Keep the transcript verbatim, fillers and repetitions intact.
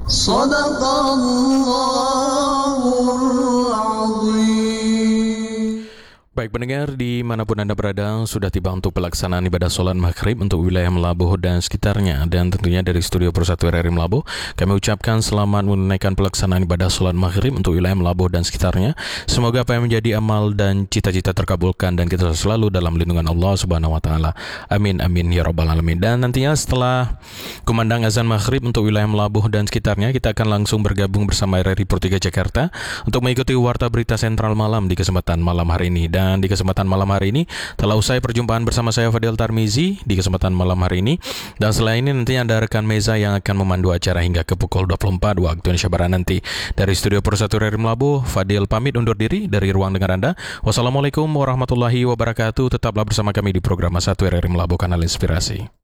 Sadaqallahul Azim. Baik pendengar, dimanapun Anda berada, sudah tiba untuk pelaksanaan ibadah sholat maghrib untuk wilayah Melabuh dan sekitarnya. Dan tentunya dari studio Persatu R R I Melabuh, kami ucapkan selamat menunaikan pelaksanaan ibadah sholat maghrib untuk wilayah Melabuh dan sekitarnya. Semoga apa yang menjadi amal dan cita-cita terkabulkan dan kita selalu dalam lindungan Allah Subhanahu Wa Taala. Amin amin ya rabbal alamin. Dan nantinya setelah kumandang azan maghrib untuk wilayah Melabuh dan sekitarnya, kita akan langsung bergabung bersama R R I Pro tiga Jakarta untuk mengikuti warta berita sentral malam di kesempatan malam hari ini. Dan Dan di kesempatan malam hari ini telah usai perjumpaan bersama saya Fadil Tarmizi di kesempatan malam hari ini. Dan selain ini nantinya ada rekan Meza yang akan memandu acara hingga ke pukul dua puluh empat waktu Indonesia Barat nanti. Dari studio Persatu R R I Melabuh, Fadil pamit undur diri dari ruang dengar Anda. Wassalamualaikum warahmatullahi wabarakatuh. Tetaplah bersama kami di program Satu R R I Melabuh, Kanal Inspirasi.